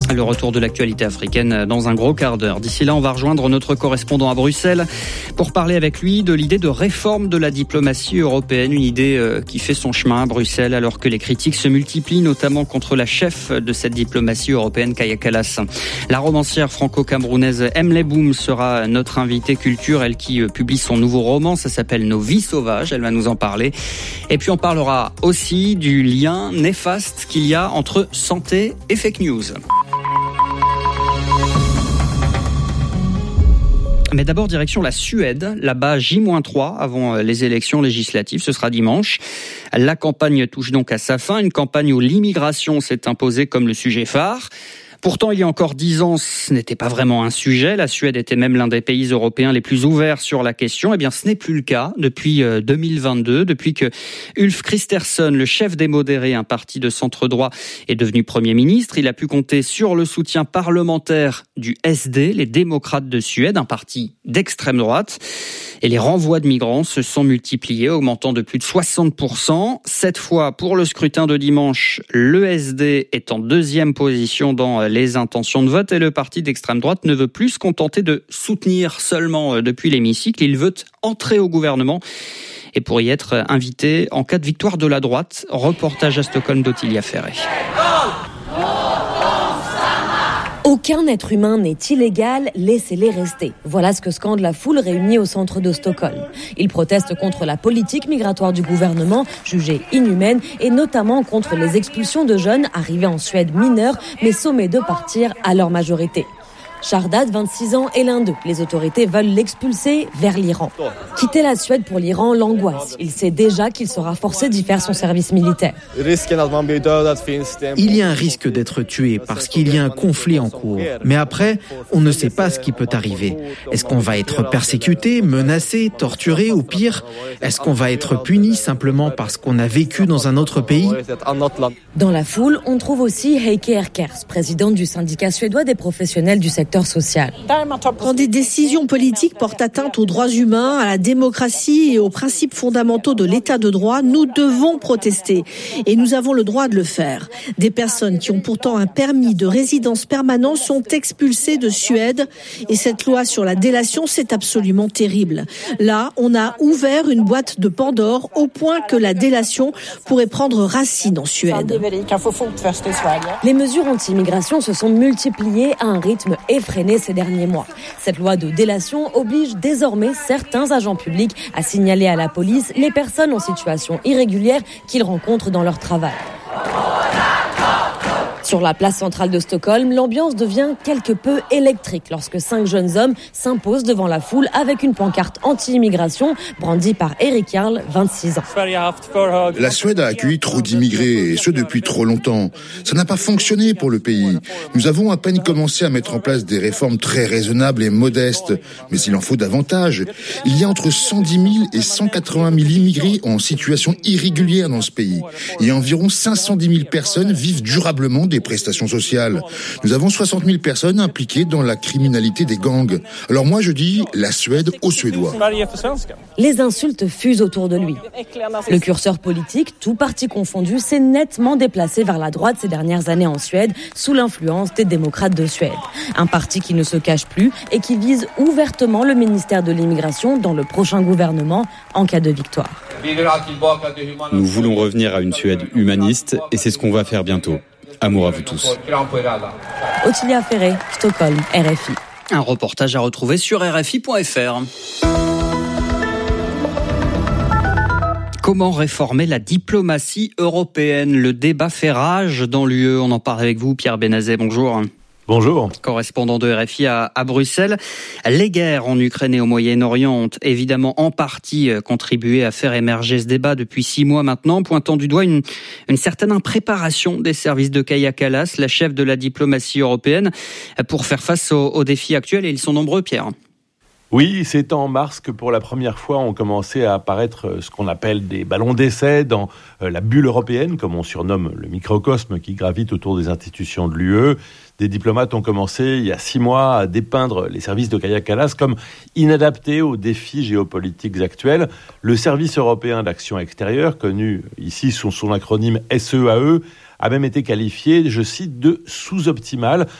Le retour de l'actualité africaine dans un gros quart d'heure. D'ici là, on va rejoindre notre correspondant à Bruxelles pour parler avec lui de l'idée de réforme de la diplomatie européenne. Une idée qui fait son chemin à Bruxelles alors que les critiques se multiplient, notamment contre la chef de cette diplomatie européenne, Kaja Kallas. La romancière franco-camerounaise Emily Boom sera notre invitée culture, elle qui publie son nouveau roman. Ça s'appelle Nos vies sauvages. Elle va nous en parler. Et puis on parlera aussi du lien néfaste qu'il y a entre santé et fake news. Mais d'abord, direction la Suède. Là-bas, J-3 avant les élections législatives. Ce sera dimanche. La campagne touche donc à sa fin. Une campagne où l'immigration s'est imposée comme le sujet phare. Pourtant, il y a encore 10 ans, ce n'était pas vraiment un sujet. La Suède était même l'un des pays européens les plus ouverts sur la question. Eh bien, ce n'est plus le cas depuis 2022, depuis que Ulf Kristersson, le chef des modérés, un parti de centre-droit, est devenu Premier ministre. Il a pu compter sur le soutien parlementaire du SD, les démocrates de Suède, un parti d'extrême droite. Et les renvois de migrants se sont multipliés, augmentant de plus de 60%. Cette fois, pour le scrutin de dimanche, le SD est en deuxième position dans les intentions de vote et le parti d'extrême droite ne veut plus se contenter de soutenir seulement depuis l'hémicycle. Il veut entrer au gouvernement et pour y être invité en cas de victoire de la droite. Reportage à Stockholm d'Ottilia Ferré. Aucun être humain n'est illégal, laissez-les rester. Voilà ce que scande la foule réunie au centre de Stockholm. Ils protestent contre la politique migratoire du gouvernement, jugée inhumaine, et notamment contre les expulsions de jeunes arrivés en Suède mineurs, mais sommés de partir à leur majorité. Shardad, 26 ans, est l'un d'eux. Les autorités veulent l'expulser vers l'Iran. Quitter la Suède pour l'Iran l'angoisse. Il sait déjà qu'il sera forcé d'y faire son service militaire. Il y a un risque d'être tué parce qu'il y a un conflit en cours. Mais après, on ne sait pas ce qui peut arriver. Est-ce qu'on va être persécuté, menacé, torturé ou pire? Est-ce qu'on va être puni simplement parce qu'on a vécu dans un autre pays? Dans la foule, on trouve aussi Heike Erkers, présidente du syndicat suédois des professionnels du secteur social. Quand des décisions politiques portent atteinte aux droits humains, à la démocratie et aux principes fondamentaux de l'état de droit, nous devons protester. Et nous avons le droit de le faire. Des personnes qui ont pourtant un permis de résidence permanent sont expulsées de Suède. Et cette loi sur la délation, c'est absolument terrible. Là, on a ouvert une boîte de Pandore au point que la délation pourrait prendre racine en Suède. Les mesures anti-immigration se sont multipliées à un rythme effréné ces derniers mois. Cette loi de délation oblige désormais certains agents publics à signaler à la police les personnes en situation irrégulière qu'ils rencontrent dans leur travail. Sur la place centrale de Stockholm, l'ambiance devient quelque peu électrique lorsque 5 jeunes hommes s'imposent devant la foule avec une pancarte anti-immigration brandie par Erik Jarl, 26 ans. La Suède a accueilli trop d'immigrés, et ce depuis trop longtemps. Ça n'a pas fonctionné pour le pays. Nous avons à peine commencé à mettre en place des réformes très raisonnables et modestes, mais il en faut davantage. Il y a entre 110 000 et 180 000 immigrés en situation irrégulière dans ce pays, et environ 510 000 personnes vivent durablement des prestations sociales. Nous avons 60 000 personnes impliquées dans la criminalité des gangs. Alors moi je dis la Suède aux Suédois. Les insultes fusent autour de lui. Le curseur politique, tout parti confondu, s'est nettement déplacé vers la droite ces dernières années en Suède, sous l'influence des démocrates de Suède. Un parti qui ne se cache plus et qui vise ouvertement le ministère de l'immigration dans le prochain gouvernement en cas de victoire. Nous voulons revenir à une Suède humaniste et c'est ce qu'on va faire bientôt. Amour à vous tous. Ottilia Ferré, Stockholm, RFI. Un reportage à retrouver sur RFI.fr. Comment réformer la diplomatie européenne? Le débat fait rage dans l'UE. On en parle avec vous, Pierre Benazet. Bonjour. Bonjour. Correspondant de RFI à Bruxelles. Les guerres en Ukraine et au Moyen-Orient ont évidemment en partie contribué à faire émerger ce débat depuis 6 mois maintenant, pointant du doigt une certaine impréparation des services de Kaja Kallas, la chef de la diplomatie européenne, pour faire face aux défis actuels. Et ils sont nombreux, Pierre. Oui, c'est en mars que pour la première fois ont commencé à apparaître ce qu'on appelle des ballons d'essai dans la bulle européenne, comme on surnomme le microcosme qui gravite autour des institutions de l'UE. Des diplomates ont commencé il y a 6 mois à dépeindre les services de Kaja Kallas comme inadaptés aux défis géopolitiques actuels. Le service européen d'action extérieure, connu ici sous son acronyme SEAE, a même été qualifié, je cite, de sous-optimal,